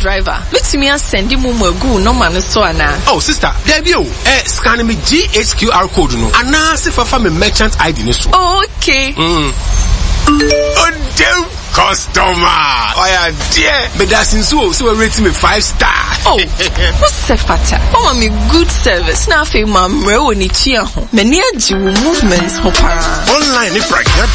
driver. Let me send you more go no man so ana. Oh sister, there you scan me GHQR code no. Ana se fa me merchant ID ni so. Okay. Oh damn customer. Oh yeah, dear. But that's in so we rate me 5 star. Oh, what's the fatter? Oh, me good service. Now, fe mam re oni chia ho. Many movements ho para. Online if